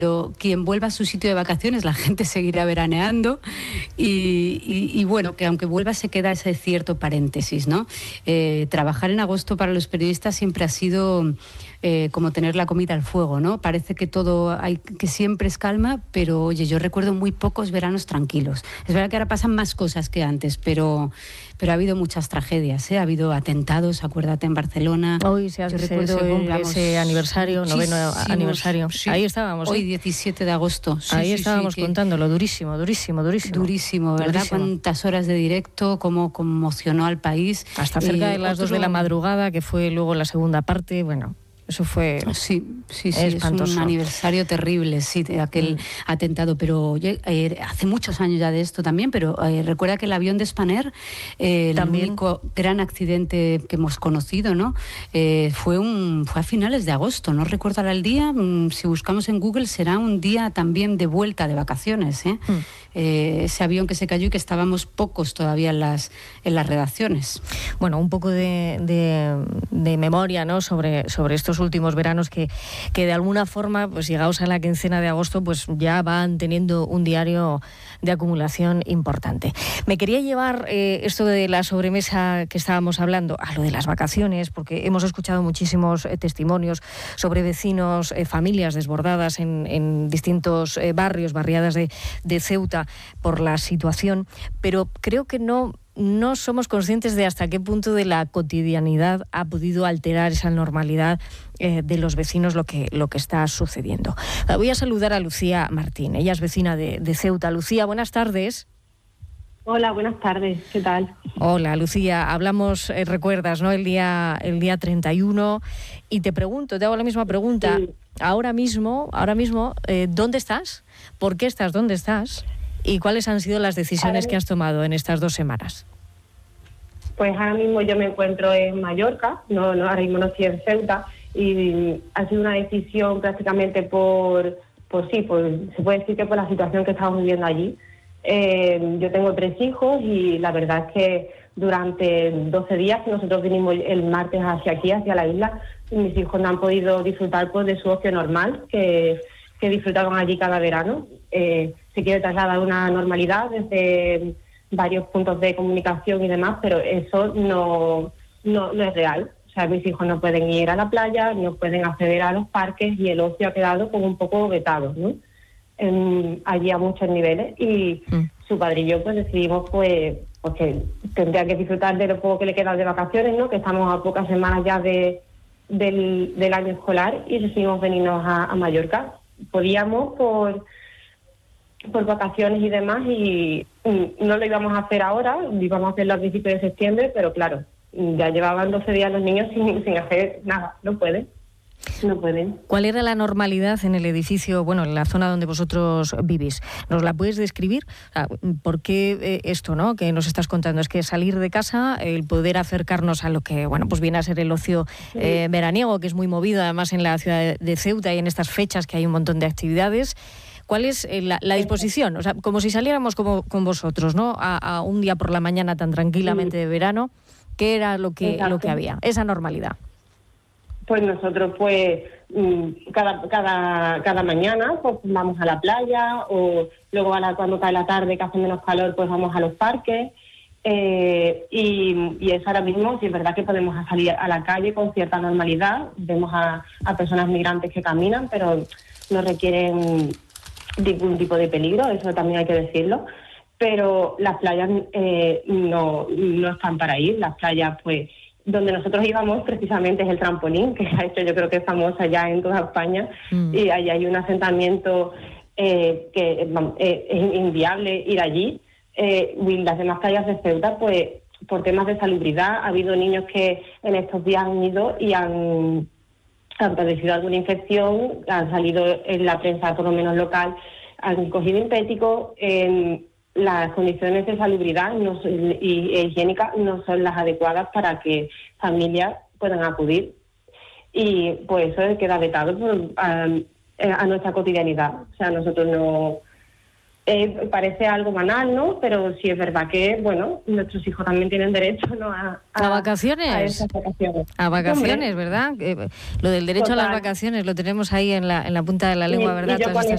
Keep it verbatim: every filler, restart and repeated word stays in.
Pero quien vuelva a su sitio de vacaciones, la gente seguirá veraneando y, y, y bueno, que aunque vuelva se queda ese cierto paréntesis, ¿no? Eh, trabajar en agosto para los periodistas siempre ha sido eh, como tener la comida al fuego, ¿no? Parece que todo hay, que siempre es calma, pero oye, yo recuerdo muy pocos veranos tranquilos. Es verdad que ahora pasan más cosas que antes, pero, pero ha habido muchas tragedias, ¿eh? Ha habido atentados, acuérdate, en Barcelona. Hoy se, yo se, recuerdo se cumple vamos, ese aniversario, noveno aniversario. Sí. Ahí estábamos. ¿eh? Hoy diecisiete de agosto. Sí, Ahí sí, estábamos sí, contándolo, durísimo, durísimo, durísimo. Durísimo, ¿verdad? Durísimo. Cuántas horas de directo, cómo conmocionó al país. Hasta cerca eh, de las otro... dos de la madrugada, que fue luego la segunda parte, bueno... Eso fue sí, sí, sí, espantoso. Es un aniversario terrible, sí, de aquel mm. atentado. Pero eh, hace muchos años ya de esto también, pero eh, recuerda que el avión de Spanair, eh, el único gran accidente que hemos conocido, ¿no? Eh, fue un fue a finales de agosto, no recuerdo ahora el día. Mm, si buscamos en Google será un día también de vuelta de vacaciones, ¿eh? Mm. Eh, ese avión que se cayó y que estábamos pocos todavía en las en las redacciones. Bueno, un poco de, de, de memoria, ¿no? sobre sobre estos últimos veranos que, que de alguna forma, pues llegados a la quincena de agosto, pues ya van teniendo un diario de acumulación importante. Me quería llevar eh, esto de la sobremesa que estábamos hablando a lo de las vacaciones, porque hemos escuchado muchísimos eh, testimonios sobre vecinos, eh, familias desbordadas en, en distintos eh, barrios, barriadas de, de Ceuta por la situación, pero creo que no... no somos conscientes de hasta qué punto de la cotidianidad ha podido alterar esa normalidad eh, de los vecinos lo que, lo que está sucediendo. Voy a saludar a Lucía Martín, ella es vecina de, de Ceuta. Lucía, buenas tardes. Hola, buenas tardes, ¿qué tal? Hola, Lucía, hablamos, eh, recuerdas, ¿no? El día, el día treinta y uno, y te pregunto, te hago la misma pregunta. Sí. Ahora mismo, ahora mismo, eh, ¿dónde estás? ¿Por qué estás donde estás? ¿Y cuáles han sido las decisiones que has tomado en estas dos semanas? Pues ahora mismo yo me encuentro en Mallorca, no, no ahora mismo no estoy en Ceuta, y ha sido una decisión prácticamente por, por sí, por, se puede decir que por la situación que estamos viviendo allí. Eh, yo tengo tres hijos y la verdad es que durante doce días que nosotros vinimos el martes hacia aquí, hacia la isla, mis hijos no han podido disfrutar pues, de su ocio normal, que, que disfrutaban allí cada verano. Eh, se quiere trasladar una normalidad desde varios puntos de comunicación y demás, pero eso no, no, no es real. O sea, mis hijos no pueden ir a la playa, no pueden acceder a los parques y el ocio ha quedado como un poco vetado, ¿no? En, allí a muchos niveles y mm. su padre y yo pues decidimos pues, pues que tendría que disfrutar de lo poco que le queda de vacaciones, ¿no? Que estamos a pocas semanas ya de, del, del año escolar y decidimos venirnos a, a Mallorca. Podíamos por... por vacaciones y demás y no lo íbamos a hacer ahora, íbamos a hacerlo a principios de septiembre, pero claro, ya llevaban doce días los niños sin, sin hacer nada, no pueden, no pueden. ¿Cuál era la normalidad en el edificio, bueno, en la zona donde vosotros vivís? ¿Nos la puedes describir? O sea, ¿por qué eh, esto, no, que nos estás contando? Es que salir de casa, el poder acercarnos a lo que, bueno, pues viene a ser el ocio eh, veraniego, que es muy movido además en la ciudad de Ceuta y en estas fechas que hay un montón de actividades. ¿Cuál es la, la disposición? O sea, como si saliéramos como con vosotros, ¿no? A, a un día por la mañana tan tranquilamente de verano. ¿Qué era lo que, lo que había? Esa normalidad. Pues nosotros, pues, cada, cada, cada mañana pues vamos a la playa o luego a la, cuando cae la tarde, que hace menos calor, pues vamos a los parques. Eh, y, y es ahora mismo, sí es verdad que podemos salir a la calle con cierta normalidad. Vemos a, a personas migrantes que caminan, pero no requieren ningún tipo de peligro, eso también hay que decirlo, pero las playas eh, no, no están para ir. Las playas, pues, donde nosotros íbamos precisamente es el trampolín, que ha hecho yo creo que es famosa ya en toda España, mm. y ahí hay un asentamiento eh, que eh, es inviable ir allí. Eh, y las demás playas de Ceuta, pues, por temas de salubridad, ha habido niños que en estos días han ido y han... han padecido alguna infección, han salido en la prensa, por lo menos local, han cogido impéticos, eh, las condiciones de salubridad no son, y e higiénicas no son las adecuadas para que familias puedan acudir. Y pues eso queda vetado por, a, a nuestra cotidianidad. O sea, nosotros no... Eh, parece algo banal, ¿no? Pero sí es verdad que, bueno, nuestros hijos también tienen derecho, ¿no? A, a, a vacaciones. A esas vacaciones. A vacaciones, ¿verdad? Eh, lo del derecho Total. a las vacaciones lo tenemos ahí en la, en la punta de la lengua, ¿verdad? Y yo con